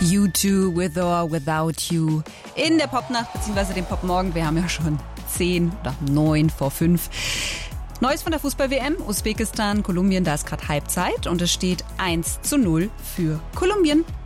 U2 with or without you in der Popnacht bzw. dem Popmorgen. Wir haben ja schon 10 oder 9 vor 5. Neues von der Fußball-WM, Usbekistan, Kolumbien, da ist gerade Halbzeit und es steht 1:0 für Kolumbien.